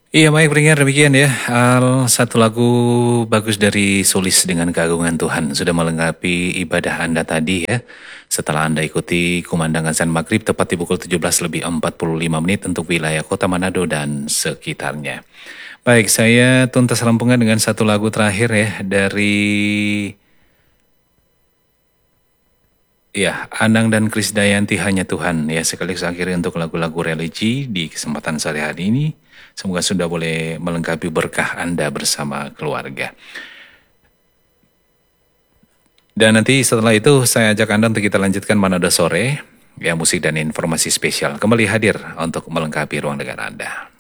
Iya baik pendengar demikian ya. Satu lagu bagus dari Sulis dengan keagungan Tuhan sudah melengkapi ibadah Anda tadi ya. Setelah Anda ikuti kumandang azan maghrib tepat di pukul 17:45 untuk wilayah kota Manado dan sekitarnya. Baik, saya tuntas rampungan dengan satu lagu terakhir ya dari ya, Anang dan Krisdayanti Hanya Tuhan ya, sekaligus akhirnya untuk lagu-lagu religi di kesempatan sore hari ini. Semoga sudah boleh melengkapi berkah Anda bersama keluarga. Dan nanti setelah itu saya ajak Anda untuk kita lanjutkan Manado Sore, ya musik dan informasi spesial kembali hadir untuk melengkapi ruang dengar Anda.